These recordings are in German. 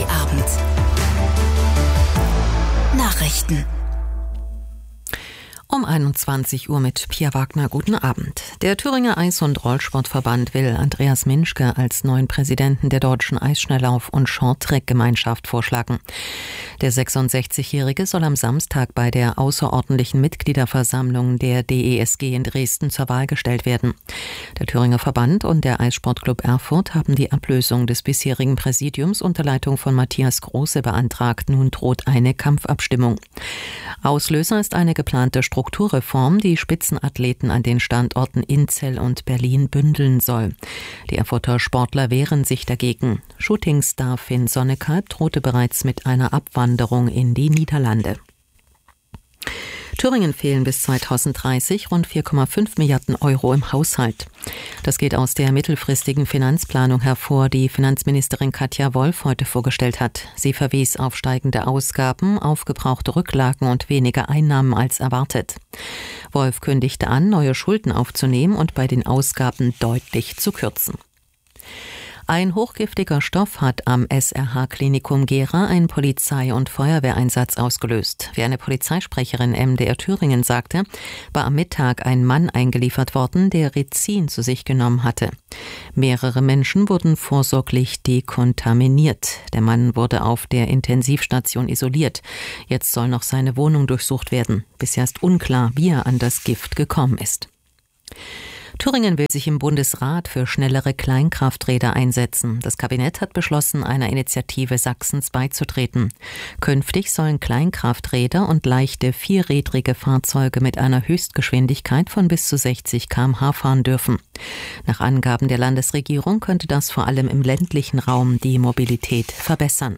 ARD-Abend. Nachrichten. Um 21 Uhr mit Pia Wagner. Guten Abend. Der Thüringer Eis- und Rollsportverband will Andreas Minschke als neuen Präsidenten der Deutschen Eisschnelllauf- und Shorttrack-Gemeinschaft vorschlagen. Der 66-Jährige soll am Samstag bei der außerordentlichen Mitgliederversammlung der DESG in Dresden zur Wahl gestellt werden. Der Thüringer Verband und der Eissportclub Erfurt haben die Ablösung des bisherigen Präsidiums unter Leitung von Matthias Große beantragt. Nun droht eine Kampfabstimmung. Auslöser ist eine geplante Strukturreform, die Spitzenathleten an den Standorten Inzell und Berlin bündeln soll. Die Erfurter Sportler wehren sich dagegen. Shootingstar Finn Sonnekalb drohte bereits mit einer Abwanderung in die Niederlande. Thüringen fehlen bis 2030 rund 4,5 Milliarden Euro im Haushalt. Das geht aus der mittelfristigen Finanzplanung hervor, die Finanzministerin Katja Wolf heute vorgestellt hat. Sie verwies auf steigende Ausgaben, aufgebrauchte Rücklagen und weniger Einnahmen als erwartet. Wolf kündigte an, neue Schulden aufzunehmen und bei den Ausgaben deutlich zu kürzen. Ein hochgiftiger Stoff hat am SRH-Klinikum Gera einen Polizei- und Feuerwehreinsatz ausgelöst. Wie eine Polizeisprecherin MDR Thüringen sagte, war am Mittag ein Mann eingeliefert worden, der Rizin zu sich genommen hatte. Mehrere Menschen wurden vorsorglich dekontaminiert. Der Mann wurde auf der Intensivstation isoliert. Jetzt soll noch seine Wohnung durchsucht werden. Bisher ist unklar, wie er an das Gift gekommen ist. Thüringen will sich im Bundesrat für schnellere Kleinkrafträder einsetzen. Das Kabinett hat beschlossen, einer Initiative Sachsens beizutreten. Künftig sollen Kleinkrafträder und leichte vierrädrige Fahrzeuge mit einer Höchstgeschwindigkeit von bis zu 60 km/h fahren dürfen. Nach Angaben der Landesregierung könnte das vor allem im ländlichen Raum die Mobilität verbessern.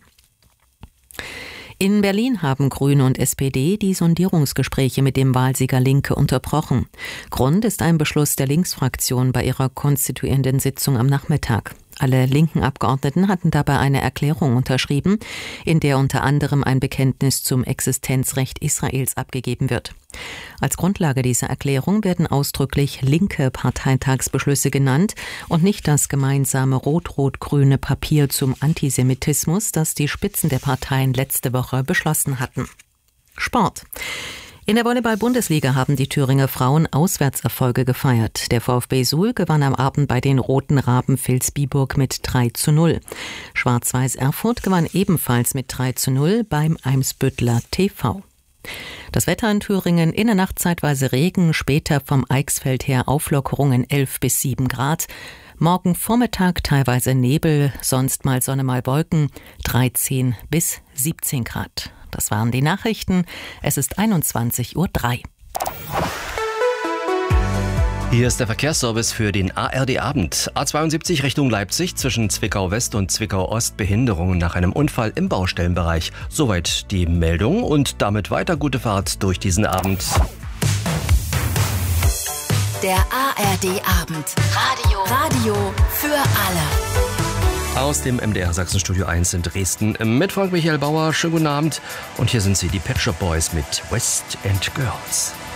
In Berlin haben Grüne und SPD die Sondierungsgespräche mit dem Wahlsieger Linke unterbrochen. Grund ist ein Beschluss der Linksfraktion bei ihrer konstituierenden Sitzung am Nachmittag. Alle linken Abgeordneten hatten dabei eine Erklärung unterschrieben, in der unter anderem ein Bekenntnis zum Existenzrecht Israels abgegeben wird. Als Grundlage dieser Erklärung werden ausdrücklich linke Parteitagsbeschlüsse genannt und nicht das gemeinsame rot-rot-grüne Papier zum Antisemitismus, das die Spitzen der Parteien letzte Woche beschlossen hatten. Sport. In der Volleyball-Bundesliga haben die Thüringer Frauen Auswärtserfolge gefeiert. Der VfB Suhl gewann am Abend bei den Roten Raben Vilsbiburg mit 3:0. Schwarz-Weiß Erfurt gewann ebenfalls mit 3:0 beim Eimsbüttler TV. Das Wetter in Thüringen: in der Nacht zeitweise Regen, später vom Eichsfeld her Auflockerungen 11 bis 7 Grad. Morgen Vormittag teilweise Nebel, sonst mal Sonne, mal Wolken, 13 bis 17 Grad. Das waren die Nachrichten. Es ist 21:03 Uhr. Hier ist der Verkehrsservice für den ARD-Abend. A72 Richtung Leipzig zwischen Zwickau-West und Zwickau-Ost Behinderungen nach einem Unfall im Baustellenbereich. Soweit die Meldung und damit weiter gute Fahrt durch diesen Abend. Der ARD-Abend. Radio für alle. Aus dem MDR Sachsen-Studio 1 in Dresden mit Frank Michael Bauer. Schönen guten Abend. Und hier sind sie, die Pet Shop Boys mit West End Girls.